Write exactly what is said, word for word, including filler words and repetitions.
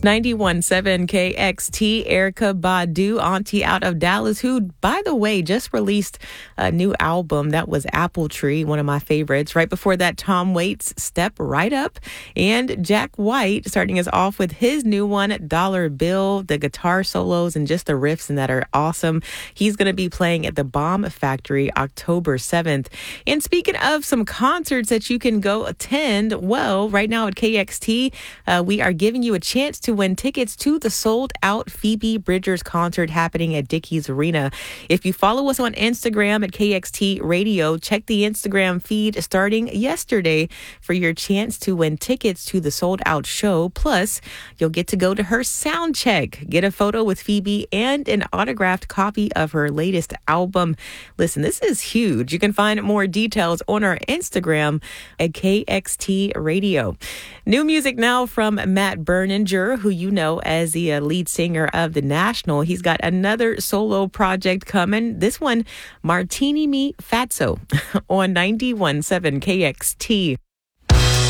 ninety-one point seven K X T, Erykah Badu, auntie out of Dallas, who, by the way, just released a new album. That was Apple Tree, one of my favorites. Right before that, Tom Waits, Step Right Up, and Jack White starting us off with his new one, Dollar Bill, the guitar solos and just the riffs and that are awesome. He's going to be playing at the Bomb Factory October seventh. And speaking of some concerts that you can go attend, well, right now at K X T, uh, we are giving you a chance to win tickets to the sold-out Phoebe Bridgers concert happening at Dickies Arena. If you follow us on Instagram at K X T Radio, check the Instagram feed starting yesterday for your chance to win tickets to the sold-out show. Plus, you'll get to go to her sound check, get a photo with Phoebe, and an autographed copy of her latest album. Listen, this is huge. You can find more details on our Instagram at K X T Radio. New music now from Matt Berninger, who you know as the uh, lead singer of The National. He's got another solo project coming. This one, Martini Me Fatso, on ninety-one point seven K X T.